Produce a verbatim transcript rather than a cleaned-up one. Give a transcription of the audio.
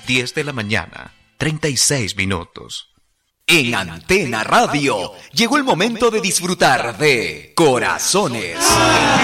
diez de la mañana, treinta y seis minutos. En Antena Radio llegó el momento de disfrutar de Corazones.